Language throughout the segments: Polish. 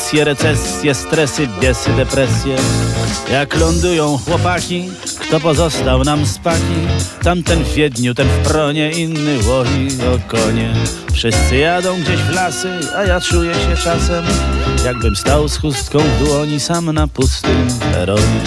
inflacje, recesje, stresy, biesy, depresje. Jak lądują chłopaki, kto pozostał nam z paki? Tamten w Wiedniu, ten w pronie, inny łoi o konie. Wszyscy jadą gdzieś w lasy, a ja czuję się czasem, jakbym stał z chustką w dłoni sam na pustym peronie.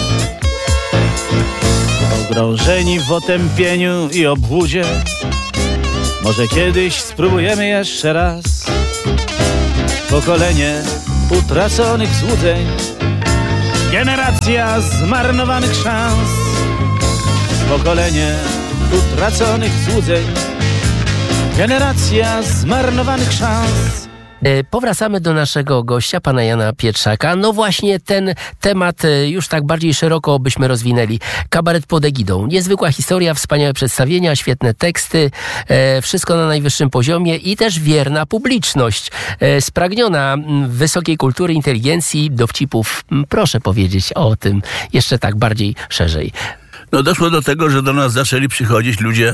Pogrążeni w otępieniu i obłudzie, może kiedyś spróbujemy jeszcze raz. Pokolenie utraconych złudzeń, generacja zmarnowanych szans. Pokolenie utraconych złudzeń, generacja zmarnowanych szans. Powracamy do naszego gościa, pana Jana Pietrzaka. No właśnie ten temat już tak bardziej szeroko byśmy rozwinęli. Kabaret pod egidą. Niezwykła historia, wspaniałe przedstawienia, świetne teksty, wszystko na najwyższym poziomie i też wierna publiczność. Spragniona wysokiej kultury, inteligencji, dowcipów. Proszę powiedzieć o tym jeszcze tak bardziej szerzej. No doszło do tego, że do nas zaczęli przychodzić ludzie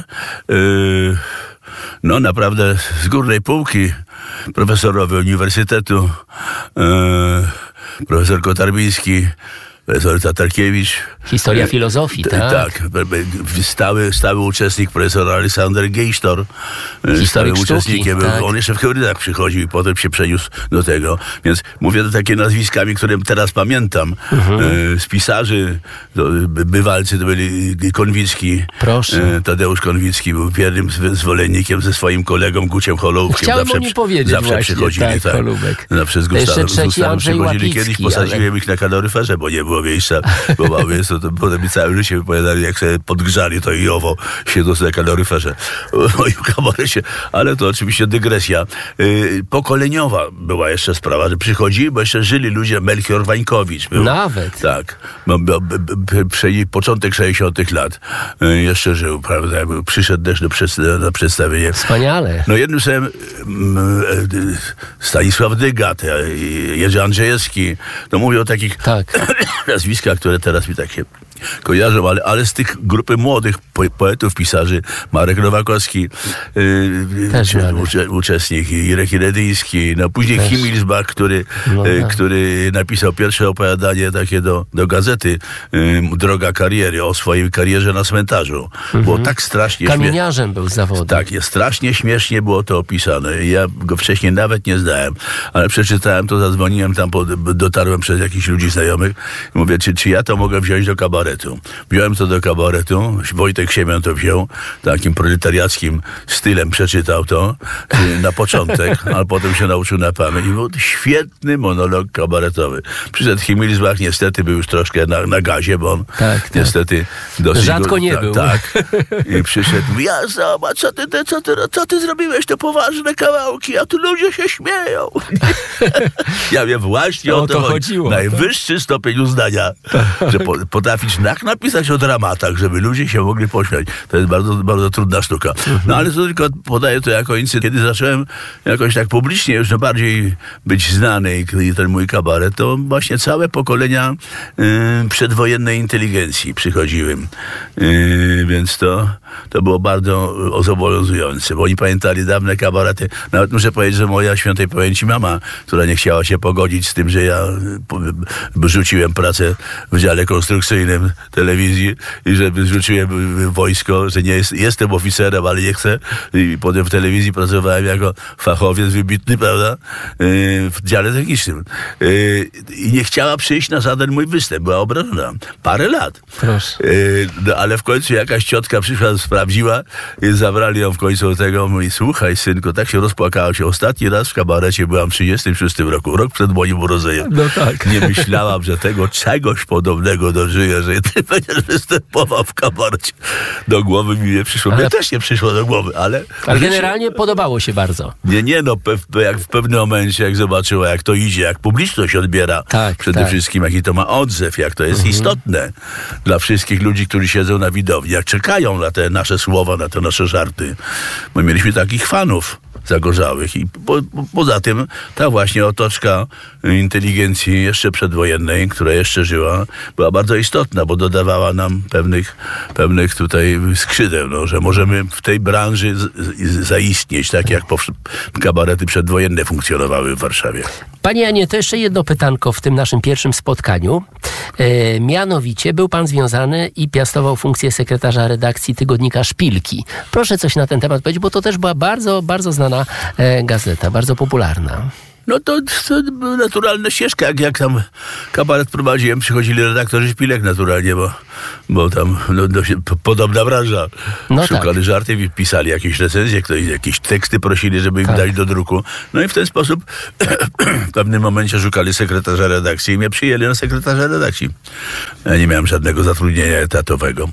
no naprawdę z górnej półki, profesorowie uniwersytetu, profesor Kotarbiński, profesor Tatarkiewicz. Historia filozofii, tak? Tak. Stały uczestnik profesor Aleksander Geisztor. Stałym uczestnikiem. Tak. On jeszcze w Hebrydach przychodził i potem się przeniósł do tego. Więc mówię to takie nazwiskami, które teraz pamiętam. Z pisarzy, bywalcy to byli Konwicki. Proszę. Tadeusz Konwicki był pierwszym zwolennikiem ze swoim kolegą Guciem Holubkiem. Chciałem o nim powiedzieć zawsze właśnie, przychodzili. tak, Holubek. Zawsze z Gustawem przychodzili. Kiedyś posadziłem ich na kaloryferze, bo nie było miejsca, bo mało jest, to potem mi całe życie wypowiadali, jak sobie podgrzali to i owo, siedząc na kaloryferze w moim kabarecie. Ale to oczywiście dygresja. Pokoleniowa była jeszcze sprawa, że przychodzili, bo jeszcze żyli ludzie. Melchior Wańkowicz był. Nawet. Tak. Początek 60 lat jeszcze żył, prawda? Przyszedł też na przedstawienie. Wspaniale. No jednym słowem Stanisław Dygat, Jerzy Andrzejewski, to mówię o takich nazwiskach, które teraz mi tak się kojarzą, ale z tych grupy młodych poetów, pisarzy, Marek Nowakowski, uczestnik, Irek Iredyński, no później Himmelsbach, który napisał pierwsze opowiadanie takie do gazety Droga kariery, o swojej karierze na cmentarzu. Było tak strasznie kamieniarzem był z zawodu. Tak, strasznie śmiesznie było to opisane. Ja go wcześniej nawet nie znałem, ale przeczytałem to, zadzwoniłem tam, dotarłem przez jakichś ludzi znajomych i mówię, czy ja to mogę wziąć do kabaretu. Wziąłem to do kabaretu, Wojtek Siemian to wziął, takim proletariackim stylem przeczytał to na początek, ale potem się nauczył na pamięć. I był świetny monolog kabaretowy. Przyszedł Himmelsbach, niestety był już troszkę na gazie, bo on niestety dosyć... Rzadko nie był. Tak. I przyszedł, ja zobacz, co ty zrobiłeś, to poważne kawałki, a tu ludzie się śmieją. Ja wiem, właśnie o to chodziło. Najwyższy stopień uznania, że potrafić napisać o dramatach, żeby ludzie się mogli pośmiać. To jest bardzo, bardzo trudna sztuka. No ale to tylko podaję to jako incydent. Kiedy zacząłem jakoś tak publicznie już bardziej być znany i ten mój kabaret, to właśnie całe pokolenia przedwojennej inteligencji przychodziły. Więc to było bardzo zobowiązujące, bo oni pamiętali dawne kabarety. Nawet muszę powiedzieć, że moja świętej pamięci mama, która nie chciała się pogodzić z tym, że ja rzuciłem pracę w dziale konstrukcyjnym telewizji i że rzuciłem wojsko, że nie jestem oficerem, ale nie chcę. I potem w telewizji pracowałem jako fachowiec wybitny, prawda? W dziale technicznym. I nie chciała przyjść na żaden mój występ. Była obrażona. Parę lat. Proszę. No, ale w końcu jakaś ciotka przyszła, sprawdziła i zabrali ją w końcu do tego. Mówi, słuchaj synku, tak się rozpłakała się. Ostatni raz w kabarecie byłam w 36 roku. Rok przed moim urodzeniem. No tak. Nie myślałam, że czegoś podobnego dożyję, że ty będziesz występował w kabarecie. Do głowy mi nie przyszło. Mnie też nie przyszło do głowy, ale generalnie podobało się bardzo. Nie, jak w pewnym momencie, jak zobaczyła, jak to idzie, jak publiczność odbiera przede wszystkim, jaki to ma odzew, jak to jest istotne dla wszystkich ludzi, którzy siedzą na widowni, jak czekają na te nasze słowa, na te nasze żarty. Bo mieliśmy takich fanów. zagorzałych. I poza tym ta właśnie otoczka inteligencji jeszcze przedwojennej, która jeszcze żyła, była bardzo istotna, bo dodawała nam pewnych tutaj skrzydeł, że możemy w tej branży zaistnieć, tak jak kabarety przedwojenne funkcjonowały w Warszawie. Panie Janie, to jeszcze jedno pytanko w tym naszym pierwszym spotkaniu. Mianowicie był pan związany i piastował funkcję sekretarza redakcji tygodnika Szpilki. Proszę coś na ten temat powiedzieć, bo to też była bardzo, bardzo znana gazeta, bardzo popularna. No to była naturalna ścieżka. Jak tam kabaret prowadziłem, przychodzili redaktorzy Szpilek naturalnie, bo tam podobna branża. Szukali żarty i pisali jakieś recenzje, jakieś teksty prosili, żeby im dać do druku. No i w ten sposób w pewnym momencie szukali sekretarza redakcji i mnie przyjęli na sekretarza redakcji. Ja nie miałem żadnego zatrudnienia etatowego.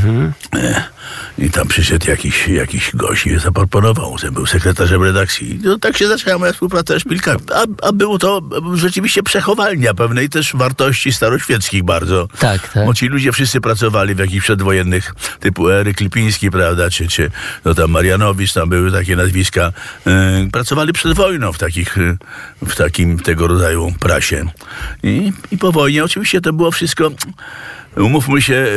I tam przyszedł jakiś gość i zaproponował, że był sekretarzem redakcji. No tak się zaczęła moja współpraca ze Szpilkami. A było to rzeczywiście przechowalnia pewnej też wartości staroświeckich bardzo. Tak. Bo ci ludzie wszyscy pracowali w jakichś przedwojennych, typu Eryk Lipiński, prawda, czy tam Marianowicz, tam były takie nazwiska. Pracowali przed wojną w takim tego rodzaju prasie. I po wojnie oczywiście to było wszystko... Umówmy się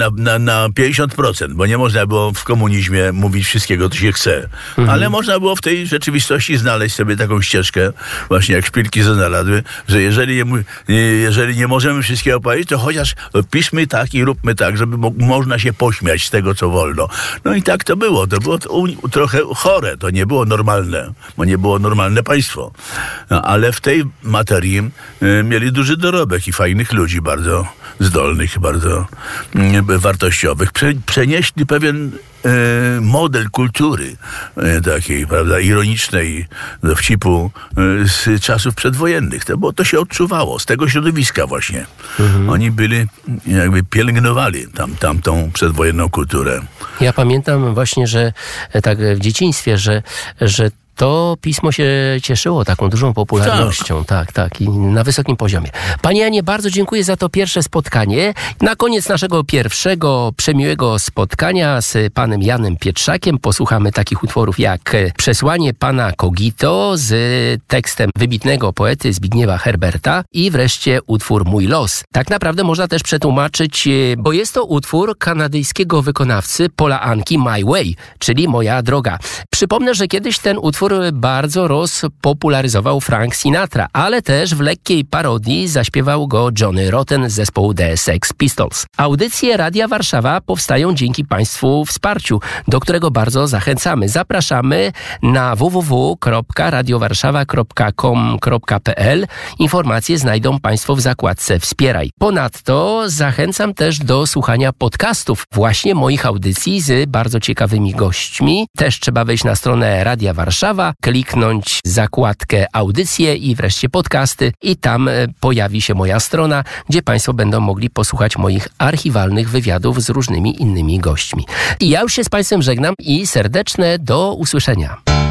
na 50%, bo nie można było w komunizmie mówić wszystkiego, co się chce. Ale można było w tej rzeczywistości znaleźć sobie taką ścieżkę, właśnie jak Szpilki znalazły, że jeżeli nie możemy wszystkiego powiedzieć, to chociaż piszmy tak i róbmy tak, żeby można się pośmiać z tego, co wolno. No i tak to było. To było trochę chore. To nie było normalne, bo nie było normalne państwo. No, ale w tej materii mieli duży dorobek i fajnych ludzi, bardzo zdolnych, bardzo wartościowych. Przenieśli pewien model kultury takiej, prawda, ironicznej, dowcipu z czasów przedwojennych. To się odczuwało z tego środowiska właśnie. Oni jakby pielęgnowali tamtą przedwojenną kulturę. Ja pamiętam właśnie, że tak w dzieciństwie, że to pismo się cieszyło taką dużą popularnością. Tak. I na wysokim poziomie. Panie Janie, bardzo dziękuję za to pierwsze spotkanie. Na koniec naszego pierwszego przemiłego spotkania z panem Janem Pietrzakiem posłuchamy takich utworów jak Przesłanie pana Kogito z tekstem wybitnego poety Zbigniewa Herberta i wreszcie utwór Mój los. Tak naprawdę można też przetłumaczyć, bo jest to utwór kanadyjskiego wykonawcy Paula Anki My Way, czyli Moja droga. Przypomnę, że kiedyś ten utwór bardzo rozpopularyzował Frank Sinatra, ale też w lekkiej parodii zaśpiewał go Johnny Rotten z zespołu The Sex Pistols. Audycje Radia Warszawa powstają dzięki Państwu wsparciu, do którego bardzo zachęcamy. Zapraszamy na www.radiowarszawa.com.pl. Informacje znajdą Państwo w zakładce Wspieraj. Ponadto zachęcam też do słuchania podcastów właśnie moich audycji z bardzo ciekawymi gośćmi. Też trzeba wejść na stronę Radia Warszawa, kliknąć zakładkę audycje i wreszcie podcasty i tam pojawi się moja strona, gdzie Państwo będą mogli posłuchać moich archiwalnych wywiadów z różnymi innymi gośćmi. I ja już się z Państwem żegnam i serdeczne do usłyszenia.